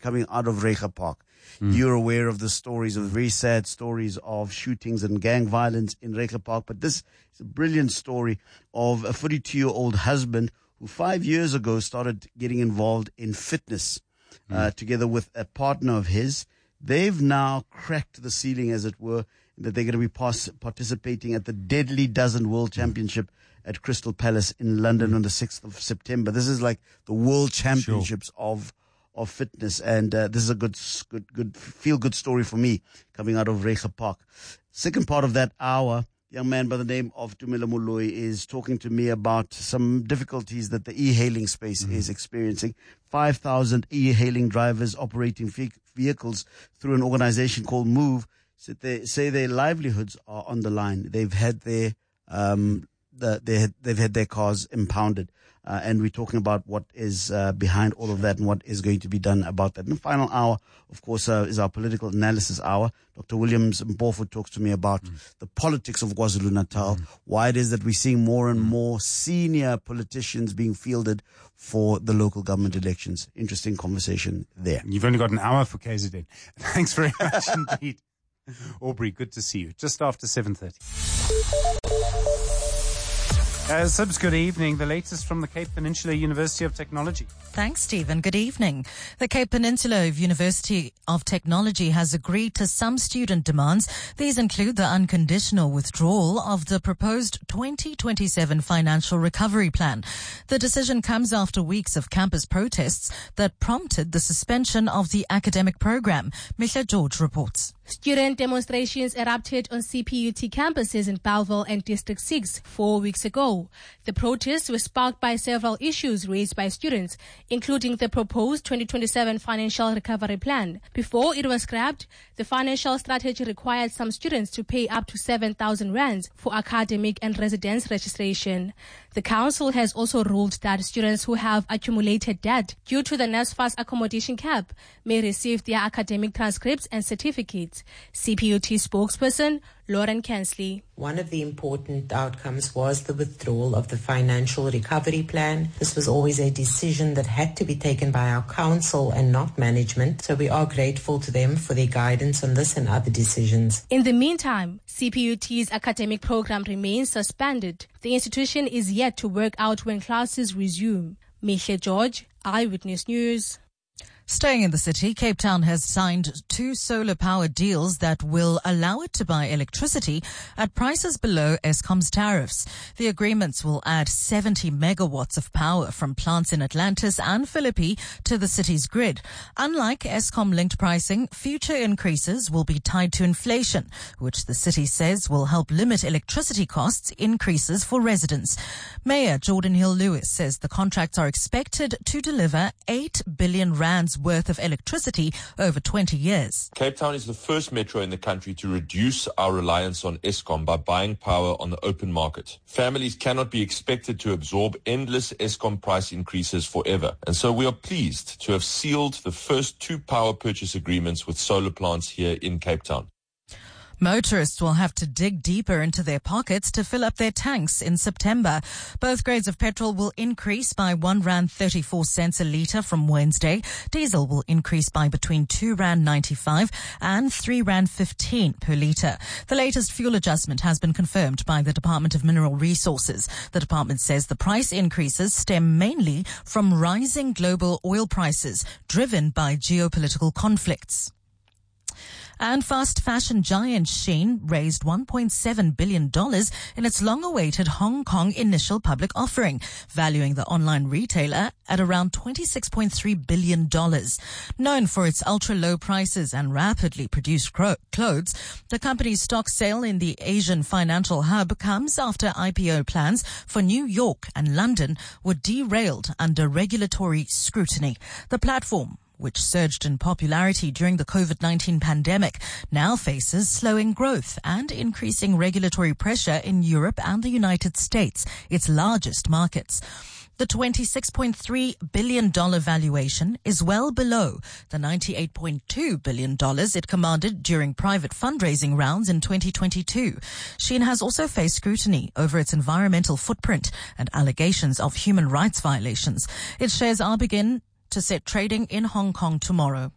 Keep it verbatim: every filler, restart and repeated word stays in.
coming out of Reiger Park. Mm. You're aware of the stories, of the very sad stories of shootings and gang violence in Reiger Park. But this is a brilliant story of a forty-two-year-old husband who five years ago started getting involved in fitness mm. uh, together with a partner of his. They've now cracked the ceiling, as it were, that they're going to be pas- participating at the Deadly Dozen World Championship at Crystal Palace in London on the sixth of September. This is like the World Championships sure. of of fitness, and uh, this is a good, good, good feel-good story for me coming out of Reiger Park. Second part of that hour, young man by the name of Tumelo Moloi is talking to me about some difficulties that the e-hailing space mm-hmm. is experiencing. five thousand e-hailing drivers operating ve- vehicles through an organization called Move so they say their livelihoods are on the line. They've had their um, the, they had, they've had their cars impounded. Uh, and we're talking about what is uh, behind all of that and what is going to be done about that. And the final hour, of course, uh, is our political analysis hour. Doctor Williams Mpofu talks to me about mm. the politics of KwaZulu-Natal, mm. why it is that we're seeing more and more senior politicians being fielded for the local government elections. Interesting conversation there. You've only got an hour for K Z N. Thanks very much indeed. Aubrey, good to see you. Just after seven thirty. Uh, Sibs, good evening. The latest from the Cape Peninsula University of Technology. Thanks, Stephen. Good evening. The Cape Peninsula University of Technology has agreed to some student demands. These include the unconditional withdrawal of the proposed twenty twenty-seven financial recovery plan. The decision comes after weeks of campus protests that prompted the suspension of the academic program. Michelle George reports. Student demonstrations erupted on C P U T campuses in Bellville and District six four weeks ago. The protests were sparked by several issues raised by students, including the proposed twenty twenty-seven financial recovery plan. Before it was scrapped, the financial strategy required some students to pay up to seven thousand rands for academic and residence registration. The council has also ruled that students who have accumulated debt due to the NSFAS accommodation cap may receive their academic transcripts and certificates. C P U T spokesperson Lauren Kensley. One of the important outcomes was the withdrawal of the financial recovery plan. This was always a decision that had to be taken by our council and not management, so we are grateful to them for their guidance on this and other decisions. In the meantime, C P U T's academic program remains suspended. The institution is yet to work out when classes resume. Michelle George, Eyewitness News. Staying in the city, Cape Town has signed two solar power deals that will allow it to buy electricity at prices below Eskom's tariffs. The agreements will add seventy megawatts of power from plants in Atlantis and Philippi to the city's grid. Unlike Eskom-linked pricing, future increases will be tied to inflation, which the city says will help limit electricity costs increases for residents. Mayor Jordan Hill-Lewis says the contracts are expected to deliver eight billion rands worth of electricity over twenty years. Cape Town is the first metro in the country to reduce our reliance on Eskom by buying power on the open market. Families cannot be expected to absorb endless Eskom price increases forever. And so we are pleased to have sealed the first two power purchase agreements with solar plants here in Cape Town. Motorists will have to dig deeper into their pockets to fill up their tanks in September. Both grades of petrol will increase by one rand thirty-four cents a litre from Wednesday. Diesel will increase by between two rand ninety-five and three rand fifteen per litre. The latest fuel adjustment has been confirmed by the Department of Mineral Resources. The department says the price increases stem mainly from rising global oil prices driven by geopolitical conflicts. And fast fashion giant Shein raised one point seven billion dollars in its long-awaited Hong Kong initial public offering, valuing the online retailer at around twenty-six point three billion dollars. Known for its ultra-low prices and rapidly produced cro- clothes, the company's stock sale in the Asian financial hub comes after I P O plans for New York and London were derailed under regulatory scrutiny. The platform, which surged in popularity during the COVID nineteen pandemic, now faces slowing growth and increasing regulatory pressure in Europe and the United States, its largest markets. The twenty-six point three billion dollars valuation is well below the ninety-eight point two billion dollars it commanded during private fundraising rounds in twenty twenty-two. Shein has also faced scrutiny over its environmental footprint and allegations of human rights violations. Its shares are begin to set trading in Hong Kong tomorrow.